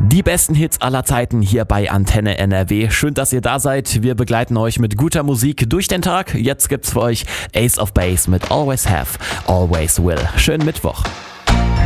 Die besten Hits aller Zeiten hier bei Antenne NRW. Schön, dass ihr da seid. Wir begleiten euch mit guter Musik durch den Tag. Jetzt gibt's für euch Ace of Base mit Always Have, Always Will. Schönen Mittwoch.